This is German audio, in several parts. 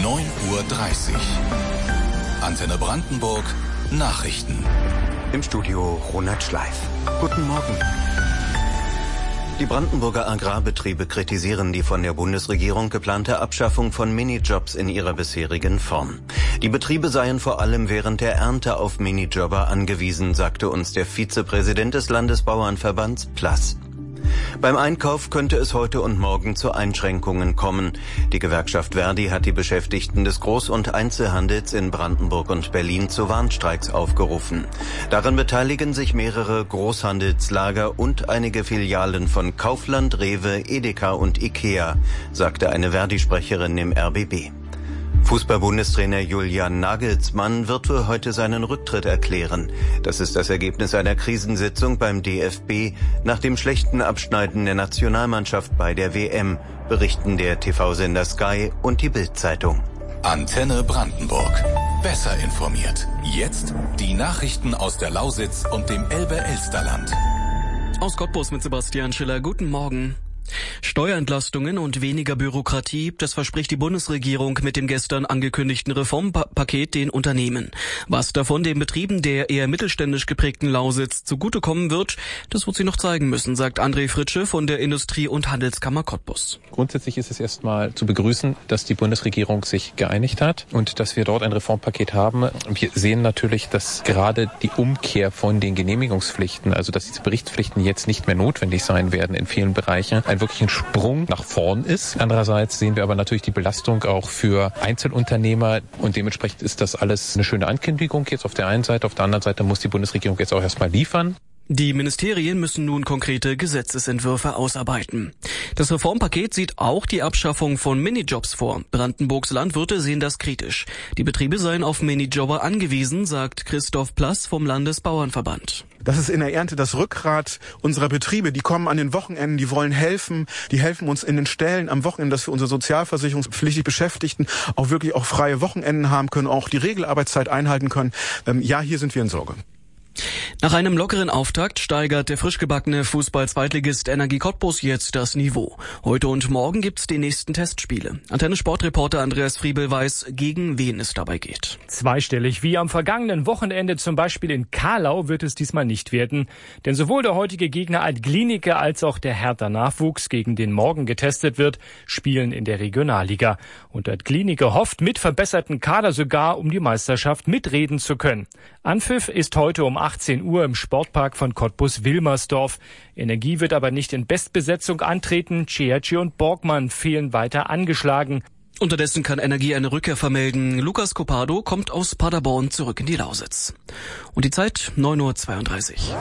9:30 Uhr. Antenne Brandenburg Nachrichten. Im Studio Ronald Schleif. Guten Morgen. Die Brandenburger Agrarbetriebe kritisieren die von der Bundesregierung geplante Abschaffung von Minijobs in ihrer bisherigen Form. Die Betriebe seien vor allem während der Ernte auf Minijobber angewiesen, sagte uns der Vizepräsident des Landesbauernverbands PLAS. Beim Einkauf könnte es heute und morgen zu Einschränkungen kommen. Die Gewerkschaft Verdi hat die Beschäftigten des Groß- und Einzelhandels in Brandenburg und Berlin zu Warnstreiks aufgerufen. Daran beteiligen sich mehrere Großhandelslager und einige Filialen von Kaufland, Rewe, Edeka und Ikea, sagte eine Verdi-Sprecherin im RBB. Fußball-Bundestrainer Julian Nagelsmann wird wohl heute seinen Rücktritt erklären. Das ist das Ergebnis einer Krisensitzung beim DFB nach dem schlechten Abschneiden der Nationalmannschaft bei der WM, berichten der TV-Sender Sky und die Bild-Zeitung. Antenne Brandenburg. Besser informiert. Jetzt die Nachrichten aus der Lausitz und dem Elbe-Elsterland. Aus Cottbus mit Sebastian Schiller. Guten Morgen. Steuerentlastungen und weniger Bürokratie, das verspricht die Bundesregierung mit dem gestern angekündigten Reformpaket den Unternehmen. Was davon den Betrieben der eher mittelständisch geprägten Lausitz zugutekommen wird, das wird sie noch zeigen müssen, sagt André Fritsche von der Industrie- und Handelskammer Cottbus. Grundsätzlich ist es erstmal zu begrüßen, dass die Bundesregierung sich geeinigt hat und dass wir dort ein Reformpaket haben. Wir sehen natürlich, dass gerade die Umkehr von den Genehmigungspflichten, also dass diese Berichtspflichten jetzt nicht mehr notwendig sein werden in vielen Bereichen, wirklich ein Sprung nach vorn ist. Andererseits sehen wir aber natürlich die Belastung auch für Einzelunternehmer und dementsprechend ist das alles eine schöne Ankündigung jetzt auf der einen Seite. Auf der anderen Seite muss die Bundesregierung jetzt auch erstmal liefern. Die Ministerien müssen nun konkrete Gesetzesentwürfe ausarbeiten. Das Reformpaket sieht auch die Abschaffung von Minijobs vor. Brandenburgs Landwirte sehen das kritisch. Die Betriebe seien auf Minijobber angewiesen, sagt Christoph Plass vom Landesbauernverband. Das ist in der Ernte das Rückgrat unserer Betriebe. Die kommen an den Wochenenden, die wollen helfen. Die helfen uns in den Ställen am Wochenende, dass wir unsere sozialversicherungspflichtig Beschäftigten auch wirklich auch freie Wochenenden haben können, auch die Regelarbeitszeit einhalten können. Ja, hier sind wir in Sorge. Nach einem lockeren Auftakt steigert der frisch gebackene Fußball-Zweitligist Energie Cottbus jetzt das Niveau. Heute und morgen gibt's die nächsten Testspiele. Antenne-Sportreporter Andreas Friebel weiß, gegen wen es dabei geht. Zweistellig wie am vergangenen Wochenende zum Beispiel in Kahlau wird es diesmal nicht werden. Denn sowohl der heutige Gegner Alt-Glienicke als auch der Hertha Nachwuchs, gegen den morgen getestet wird, spielen in der Regionalliga. Und Alt-Glienicke hofft mit verbesserten Kader sogar, um die Meisterschaft mitreden zu können. Anpfiff ist heute um 18 Uhr im Sportpark von Cottbus-Wilmersdorf. Energie wird aber nicht in Bestbesetzung antreten. Ciacci und Borgmann fehlen weiter angeschlagen. Unterdessen kann Energie eine Rückkehr vermelden. Lukas Copado kommt aus Paderborn zurück in die Lausitz. Und die Zeit 9:32 Uhr.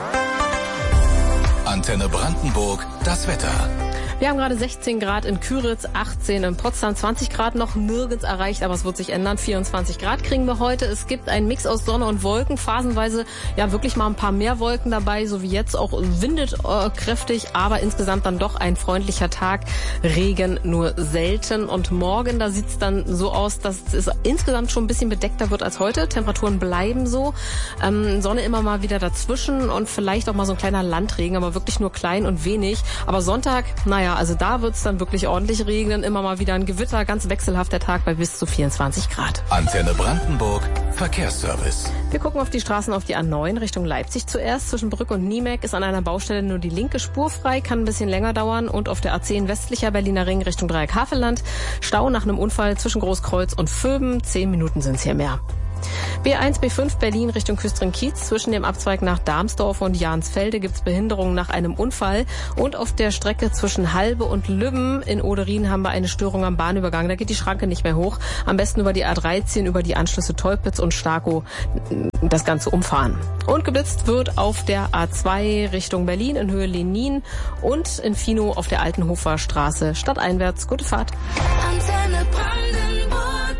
Antenne Brandenburg, das Wetter. Wir haben gerade 16 Grad in Küritz, 18 in Potsdam, 20 Grad noch nirgends erreicht, aber es wird sich ändern. 24 Grad kriegen wir heute. Es gibt einen Mix aus Sonne und Wolken, phasenweise ja wirklich mal ein paar mehr Wolken dabei, so wie jetzt auch windet kräftig, aber insgesamt dann doch ein freundlicher Tag. Regen nur selten und morgen, da sieht's dann so aus, dass es insgesamt schon ein bisschen bedeckter wird als heute. Temperaturen bleiben so, Sonne immer mal wieder dazwischen und vielleicht auch mal so ein kleiner Landregen, aber wirklich nur klein und wenig. Aber Sonntag, also da wird's dann wirklich ordentlich regnen, immer mal wieder ein Gewitter, ganz wechselhafter Tag bei bis zu 24 Grad. Antenne Brandenburg, Verkehrsservice. Wir gucken auf die Straßen, auf die A9 Richtung Leipzig zuerst. Zwischen Brück und Niemek ist an einer Baustelle nur die linke Spur frei, kann ein bisschen länger dauern. Und auf der A10 westlicher Berliner Ring Richtung Dreieck Havelland. Stau nach einem Unfall zwischen Großkreuz und Vöben. 10 Minuten sind's hier mehr. B1, B5 Berlin Richtung Küstrin-Kiez. Zwischen dem Abzweig nach Darmsdorf und Jahnsfelde gibt's Behinderungen nach einem Unfall. Und auf der Strecke zwischen Halbe und Lübben in Oderin haben wir eine Störung am Bahnübergang. Da geht die Schranke nicht mehr hoch. Am besten über die A13, über die Anschlüsse Teupitz und Starkow das Ganze umfahren. Und geblitzt wird auf der A2 Richtung Berlin in Höhe Lenin und in Fino auf der Altenhofer Straße stadteinwärts. Gute Fahrt. Guten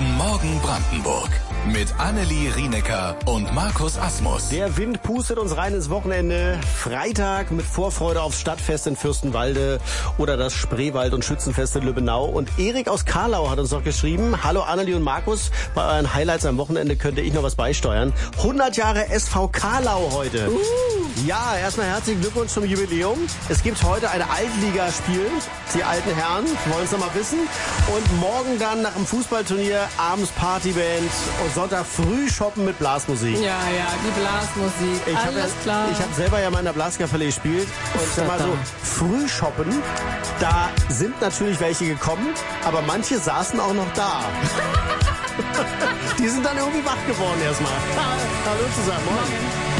Guten Morgen Brandenburg. Mit Annelie Rienecker und Markus Asmus. Der Wind pustet uns rein ins Wochenende. Freitag mit Vorfreude aufs Stadtfest in Fürstenwalde oder das Spreewald- und Schützenfest in Lübbenau. Und Erik aus Karlau hat uns noch geschrieben: Hallo Annelie und Markus, bei euren Highlights am Wochenende könnte ich noch was beisteuern. 100 Jahre SV Karlau heute. Ja, erstmal herzlichen Glückwunsch zum Jubiläum. Es gibt heute ein Altligaspiel. Die alten Herren wollen es noch mal wissen. Und morgen dann nach dem Fußballturnier abends Partyband und Sonntag früh shoppen mit Blasmusik. Ja, die Blasmusik. Klar. Ich habe selber ja mal in der Blaskapelle gespielt. Und sag mal so, früh shoppen, da sind natürlich welche gekommen, aber manche saßen auch noch da. Die sind dann irgendwie wach geworden erstmal. Hallo zusammen. Morgen.